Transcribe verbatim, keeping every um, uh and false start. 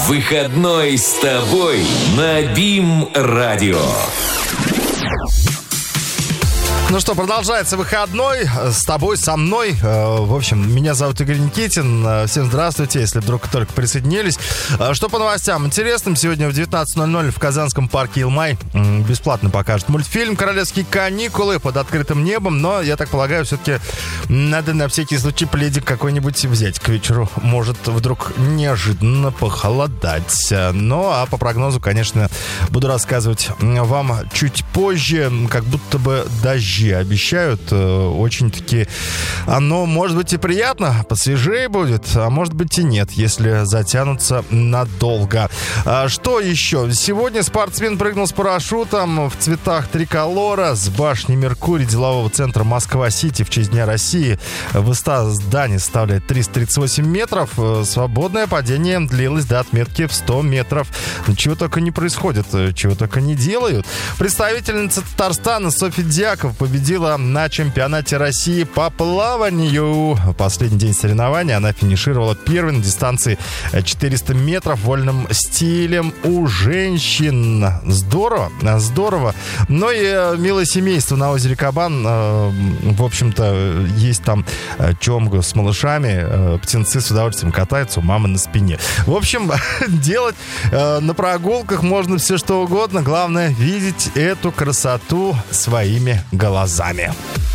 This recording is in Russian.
Выходной с тобой на БИМ-радио. Ну что, продолжается выходной. С тобой, со мной. В общем, меня зовут Игорь Никитин. Всем здравствуйте, если вдруг только присоединились. Что по новостям интересным? Сегодня в девятнадцать ноль ноль в Казанском парке Илмай бесплатно покажут мультфильм «Королевские каникулы» под открытым небом. Но, я так полагаю, все-таки надо на всякий случай пледик какой-нибудь взять к вечеру. Может вдруг неожиданно похолодать. Ну, а по прогнозу, конечно, буду рассказывать вам чуть позже. Как будто бы дожди обещают. Очень-таки оно, может быть, и приятно, посвежее будет, а может быть и нет, если затянутся надолго. А что еще? Сегодня спортсмен прыгнул с парашютом в цветах триколора с башни Меркурий делового центра Москва-Сити в честь Дня России. Высота здания составляет триста тридцать восемь метров. Свободное падение длилось до отметки в сто метров. Чего только не происходит, чего только не делают. Представительница Татарстана Софья Дьяков победила на чемпионате России по плаванию. В последний день соревнований она финишировала первой на дистанции четыреста метров вольным стилем у женщин. Здорово, здорово. Ну и милое семейство на озере Кабан. В общем-то, есть там чомга с малышами. Птенцы с удовольствием катаются у мамы на спине. В общем, делать на прогулках можно все что угодно. Главное видеть эту красоту своими глазами.